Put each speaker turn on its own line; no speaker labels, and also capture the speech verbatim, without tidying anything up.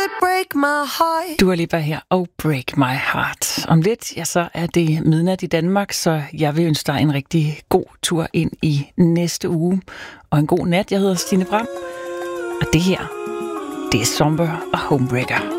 it break my heart.
Dua Lipa her og Break My Heart. Om lidt, ja, så er det midnat i Danmark, så jeg vil ønske dig en rigtig god tur ind i næste uge. Og en god nat. Jeg hedder Stine Bram. Og det her, det er Somber og Homebreaker.